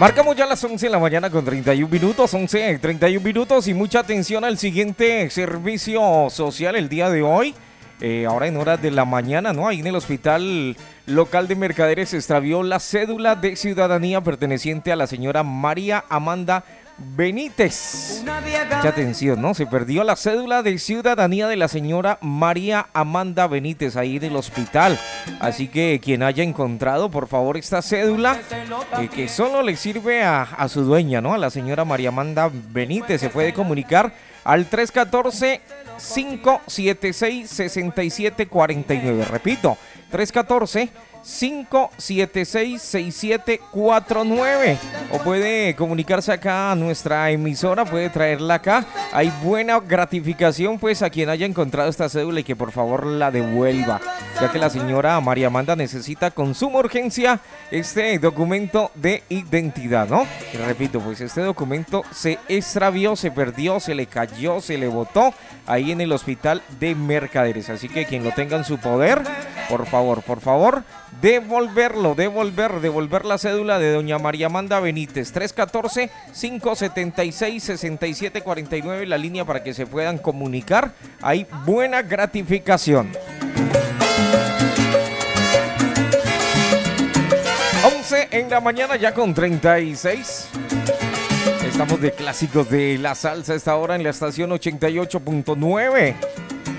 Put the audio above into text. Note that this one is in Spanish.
Marcamos ya las 11 de la mañana con 31 minutos, 11:31 minutos y mucha atención al siguiente servicio social el día de hoy. Ahora en horas de la mañana, ¿no? Ahí en el hospital local de Mercaderes se extravió la cédula de ciudadanía perteneciente a la señora María Amanda Benítez. Mucha atención, ¿no? Se perdió la cédula de ciudadanía de la señora María Amanda Benítez ahí en el hospital. Así que quien haya encontrado, por favor, esta cédula, que solo le sirve a su dueña, ¿no? A la señora María Amanda Benítez, se puede comunicar al 314-576-6749. Repito, 314-576-6749. O puede comunicarse acá a nuestra emisora, puede traerla acá. Hay buena gratificación pues a quien haya encontrado esta cédula y que por favor la devuelva, ya que la señora María Amanda necesita con suma urgencia este documento de identidad, ¿no? Y repito, pues este documento se extravió, se perdió, se le cayó, se le botó ahí en el hospital de Mercaderes. Así que quien lo tenga en su poder, por favor, devolver la cédula de doña María Amanda Benítez. 314-576-6749, la línea para que se puedan comunicar. Hay buena gratificación. 11 en la mañana ya con 36. Estamos de clásicos de la salsa a esta hora en la estación 88.9.